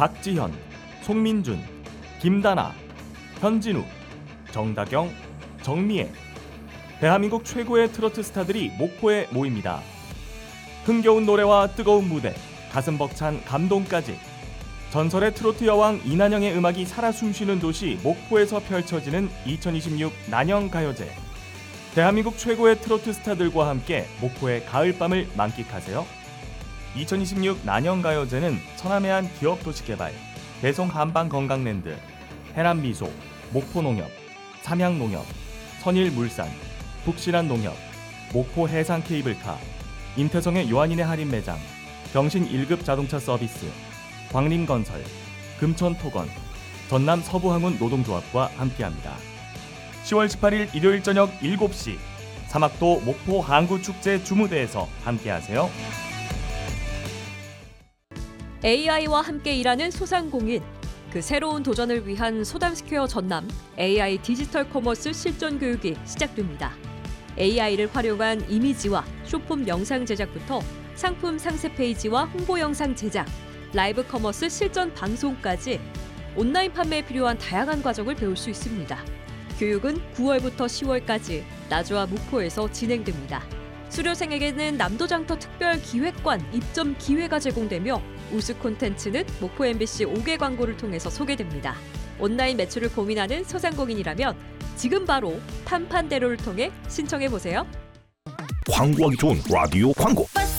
박지현, 송민준, 김다나, 현진우, 정다경, 정미애. 대한민국 최고의 트로트 스타들이 목포에 모입니다. 흥겨운 노래와 뜨거운 무대, 가슴 벅찬 감동까지. 전설의 트로트 여왕 이난영의 음악이 살아 숨쉬는 도시 목포에서 펼쳐지는 2026 난영가요제. 대한민국 최고의 트로트 스타들과 함께 목포의 가을밤을 만끽하세요. 2026 난영가요제는 천안해안 기업도시개발, 대송한방건강랜드, 해남미소, 목포농협, 삼양농협, 선일물산, 북신한농협, 목포해상케이블카, 임태성의 요한인의 할인매장, 병신 1급 자동차 서비스, 광림건설, 금천토건, 전남 서부항운 노동조합과 함께합니다. 10월 18일 일요일 저녁 7시 사막도 목포 항구축제 주무대에서 함께하세요. AI와 함께 일하는 소상공인, 그 새로운 도전을 위한 소담스퀘어 전남 AI 디지털 커머스 실전 교육이 시작됩니다. AI를 활용한 이미지와 쇼폼 영상 제작부터 상품 상세 페이지와 홍보 영상 제작, 라이브 커머스 실전 방송까지 온라인 판매에 필요한 다양한 과정을 배울 수 있습니다. 교육은 9월부터 10월까지 나주와 목포에서 진행됩니다. 수료생에게는 남도장터 특별 기획관 입점 기회가 제공되며 우수 콘텐츠는 목포 MBC 5개 광고를 통해서 소개됩니다. 온라인 매출을 고민하는 소상공인이라면 지금 바로 판판대로를 통해 신청해보세요. 광고하기 좋은 라디오 광고.